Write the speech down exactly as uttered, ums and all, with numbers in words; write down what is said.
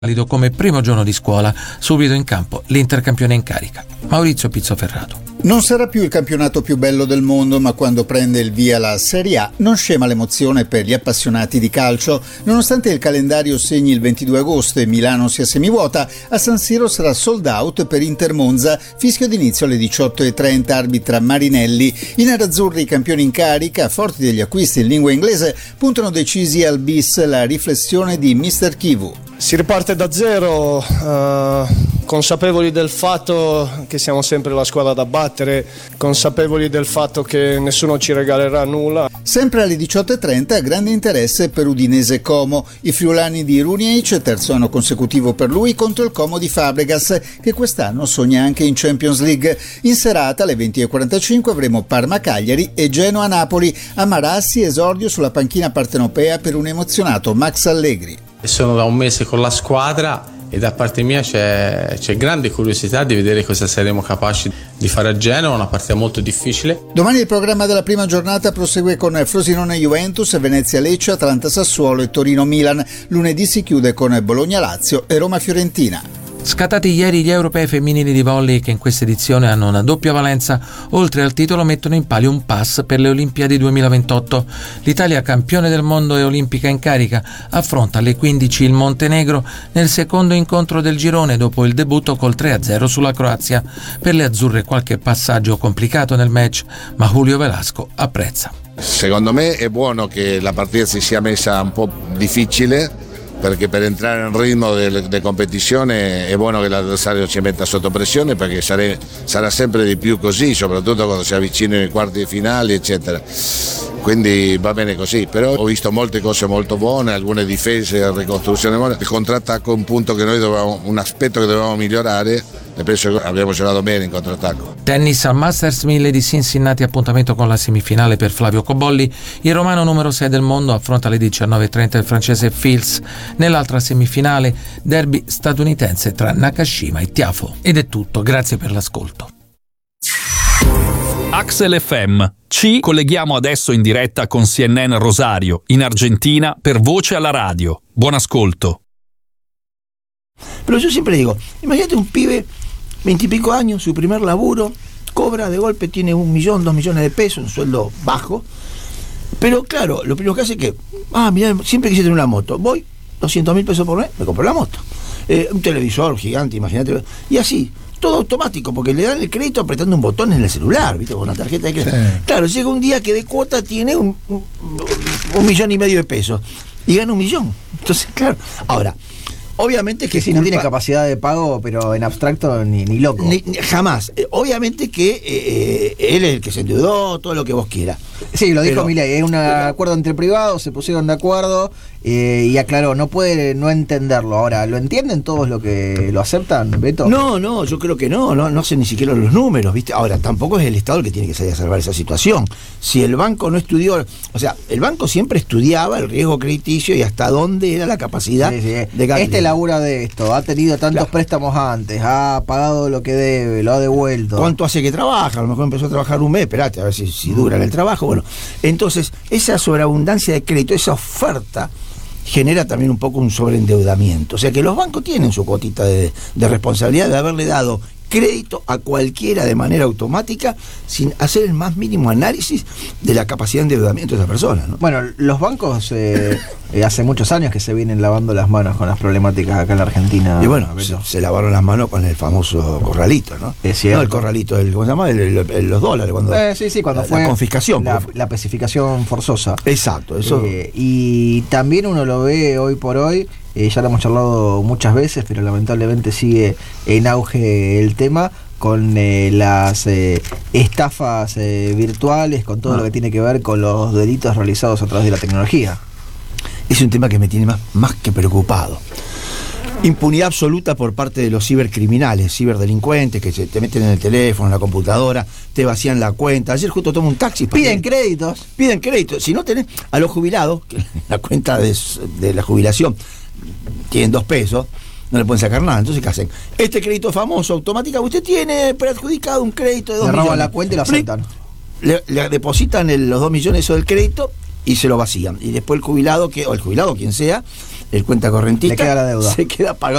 come primo giorno di scuola, subito in campo l'intercampione in carica. Maurizio Pizzoferrato. Non sarà più il campionato più bello del mondo, ma quando prende il via la Serie A non scema l'emozione per gli appassionati di calcio. Nonostante il calendario segni il ventidue agosto e Milano sia semivuota, a San Siro sarà sold out per Inter Monza, fischio d'inizio alle diciotto e trenta, arbitra Marinelli. I nerazzurri, campioni in carica, forti degli acquisti in lingua inglese, puntano decisi al bis, la riflessione di mister Kivu. Si riparte da zero, eh, consapevoli del fatto che siamo sempre la squadra da battere, consapevoli del fatto che nessuno ci regalerà nulla. Sempre alle diciotto e trenta grande interesse per Udinese Como. I friulani di Runiec, terzo anno consecutivo per lui, contro il Como di Fabregas, che quest'anno sogna anche in Champions League. In serata alle venti e quarantacinque avremo Parma-Cagliari e Genoa-Napoli. A Marassi esordio sulla panchina partenopea per un emozionato Max Allegri. Sono da un mese con la squadra e da parte mia c'è, c'è grande curiosità di vedere cosa saremo capaci di fare a Genova, una partita molto difficile. Domani il programma della prima giornata prosegue con Frosinone-Juventus, Venezia-Lecce, Atalanta-Sassuolo e Torino-Milan. Lunedì si chiude con Bologna-Lazio e Roma-Fiorentina. Scattati ieri gli europei femminili di volley che in questa edizione hanno una doppia valenza, oltre al titolo mettono in palio un pass per le Olimpiadi duemilaventotto. L'Italia, campione del mondo e olimpica in carica, affronta alle quindici il Montenegro nel secondo incontro del girone dopo il debutto col tre a zero sulla Croazia. Per le azzurre qualche passaggio complicato nel match, ma Julio Velasco apprezza. Secondo me è buono che la partita si sia messa un po' difficile, perché per entrare nel ritmo della competizione è buono che l'avversario ci metta sotto pressione, perché sare, sarà sempre di più così, soprattutto quando si avvicinano i quarti finali eccetera, quindi va bene così. Però ho visto molte cose molto buone, alcune difese, ricostruzione buona, il contrattacco è un punto che noi dovevamo, un aspetto che dovevamo migliorare, e penso che abbiamo giocato bene in contrattacco. Tennis al Masters mille di Cincinnati, appuntamento con la semifinale per Flavio Cobolli. Il romano numero sei del mondo affronta alle diciannove e trenta il francese Fils. Nell'altra semifinale, derby statunitense tra Nakashima e Tiafo. Ed è tutto, grazie per l'ascolto. Axel F M. Ci colleghiamo adesso in diretta con C N N Rosario, in Argentina, per Voce alla Radio. Buon ascolto. Pero yo siempre digo, imagínate un pibe, veintipico años, su primer laburo, cobra de golpe, tiene un millón, dos millones de pesos, un sueldo bajo, pero claro, lo primero que hace es que, ah, mira, siempre quise tener una moto, voy, doscientos mil pesos por mes, me compro la moto, eh, un televisor gigante, imagínate, y así, todo automático, porque le dan el crédito apretando un botón en el celular, ¿viste? Con una tarjeta de crédito. Sí. Claro, llega un día que de cuota tiene un, un, un millón y medio de pesos, y gana un millón, entonces, claro, ahora, obviamente que, que si no tiene capacidad de pago, pero en abstracto ni, ni loco. Ni, ni, jamás. Eh, obviamente que eh, él es el que se endeudó, todo lo que vos quieras. Sí, lo dijo Milei, es un acuerdo entre privados, se pusieron de acuerdo eh, y aclaró, no puede no entenderlo. Ahora, ¿lo entienden todos lo que lo aceptan, Beto? No, no, yo creo que no, no, no sé ni siquiera los números, ¿viste? Ahora, tampoco es el Estado el que tiene que salir a salvar esa situación. Si el banco no estudió, o sea, el banco siempre estudiaba el riesgo crediticio y hasta dónde era la capacidad sí, sí. de gasto. Este labura de esto, ha tenido tantos claro. préstamos antes, ha pagado lo que debe, lo ha devuelto. ¿Cuánto hace que trabaja? A lo mejor empezó a trabajar un mes, esperate, a ver si, si dura en el trabajo. Bueno, entonces, esa sobreabundancia de crédito, esa oferta, genera también un poco un sobreendeudamiento. O sea que los bancos tienen su cuotita de, de responsabilidad de haberle dado crédito a cualquiera de manera automática sin hacer el más mínimo análisis de la capacidad de endeudamiento de esa persona, ¿no? Bueno, los bancos eh, eh, hace muchos años que se vienen lavando las manos con las problemáticas acá en la Argentina. Y bueno, se, se lavaron las manos con el famoso corralito, ¿no? Es cierto. No el corralito, el, ¿cómo se llama? El, el, el, los dólares. Cuando, eh, sí, sí, cuando la, fue la confiscación. La, la pacificación forzosa. Exacto, eso. Eh, y también uno lo ve hoy por hoy. Eh, ya lo hemos charlado muchas veces, pero lamentablemente sigue en auge el tema con eh, las eh, estafas eh, virtuales, con todo ah. lo que tiene que ver con los delitos realizados a través de la tecnología. Es un tema que me tiene más, más que preocupado. Impunidad absoluta por parte de los cibercriminales, ciberdelincuentes que se te meten en el teléfono, en la computadora, te vacían la cuenta. Ayer justo tomo un taxi. Piden créditos. Piden créditos. Si no tenés a los jubilados, que la cuenta de, de la jubilación tienen dos pesos, no le pueden sacar nada. Entonces, ¿qué hacen? Este crédito famoso, automática, usted tiene preadjudicado un crédito de dos millones. Le roban la cuenta y lo aceptan. Le, le depositan el, los dos millones eso del crédito y se lo vacían. Y después el jubilado, que, o el jubilado, quien sea, el cuenta correntista, Le queda la deuda. se queda pagando